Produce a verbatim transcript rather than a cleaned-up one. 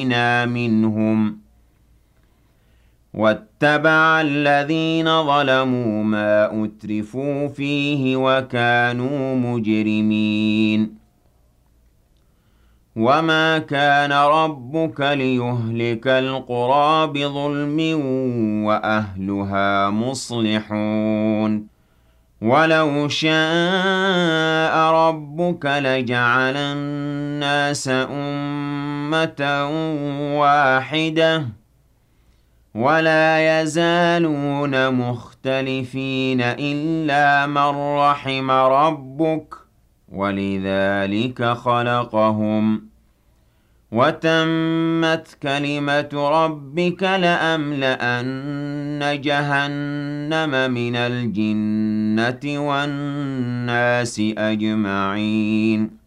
منهم واتبع الذين ظلموا ما أترفوا فيه وكانوا مجرمين وما كان ربك ليهلك القرى بظلم وأهلها مصلحون ولو شاء ربك لجعل الناس أمة واحدة ولا يزالون مختلفين إلا من رحم ربك ولذلك خلقهم وتمت كلمة ربك لأملأن جهنم من الجنة والناس أجمعين